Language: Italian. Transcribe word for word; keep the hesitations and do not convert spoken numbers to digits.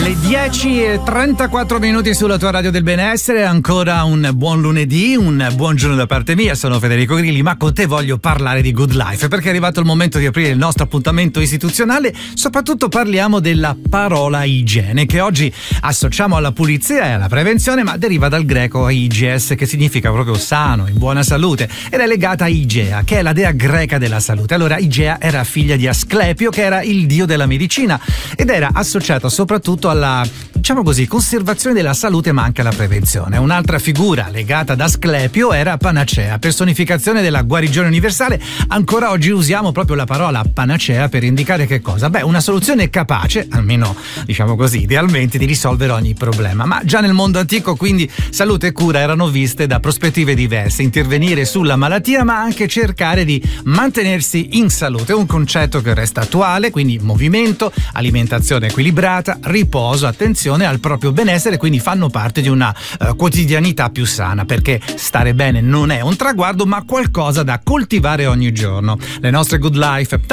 Le dieci e trentaquattro minuti sulla tua radio del benessere, ancora un buon lunedì, un buon giorno da parte mia, sono Federico Grilli, ma con te voglio parlare di Good Life, perché è arrivato il momento di aprire il nostro appuntamento istituzionale, soprattutto parliamo della parola igiene, che oggi associamo alla pulizia e alla prevenzione, ma deriva dal greco igies, che significa proprio sano, in buona salute, ed è legata a Igea, che è la dea greca della salute. Allora Igea era figlia di Asclepio, che era il dio della medicina, ed era associata soprattutto alla, diciamo così, conservazione della salute, ma anche alla prevenzione. Un'altra figura legata ad Asclepio era Panacea, personificazione della guarigione universale. Ancora oggi usiamo proprio la parola panacea per indicare che cosa? Beh, una soluzione capace, almeno diciamo così, idealmente, di risolvere ogni problema. Ma già nel mondo antico, quindi, salute e cura erano viste da prospettive diverse, intervenire sulla malattia, ma anche cercare di mantenersi in salute, un concetto che resta attuale, quindi movimento, alimentazione equilibrata, riposo, attenzione al proprio benessere, quindi fanno parte di una uh, quotidianità più sana, perché stare bene non è un traguardo, ma qualcosa da coltivare ogni giorno. Le nostre Good Life